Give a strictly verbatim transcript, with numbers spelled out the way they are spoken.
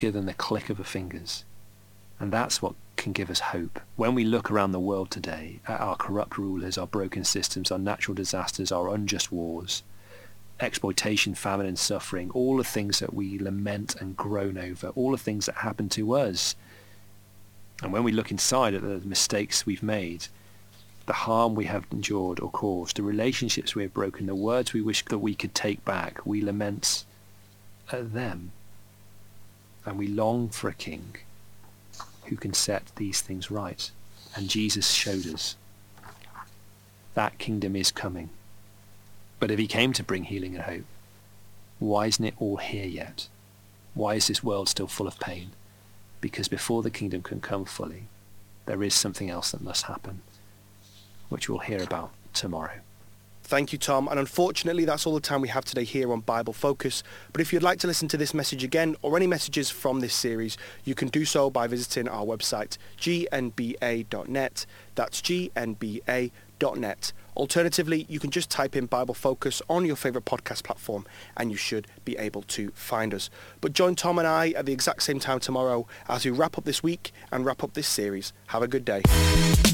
than the click of a fingers. And that's what can give us hope. When we look around the world today at our corrupt rulers, our broken systems, our natural disasters, our unjust wars, exploitation, famine and suffering, all the things that we lament and groan over, all the things that happen to us. And when we look inside at the mistakes we've made, the harm we have endured or caused, the relationships we have broken, the words we wish that we could take back, we lament at them. And we long for a king who can set these things right. And Jesus showed us that kingdom is coming. But if he came to bring healing and hope, why isn't it all here yet? Why is this world still full of pain? Because before the kingdom can come fully, there is something else that must happen, which we'll hear about tomorrow. Thank you, Tom. And unfortunately, that's all the time we have today here on Bible Focus. But if you'd like to listen to this message again or any messages from this series, you can do so by visiting our website, g n b a dot net. That's g n b a dot net. Alternatively, you can just type in Bible Focus on your favourite podcast platform and you should be able to find us. But join Tom and I at the exact same time tomorrow as we wrap up this week and wrap up this series. Have a good day.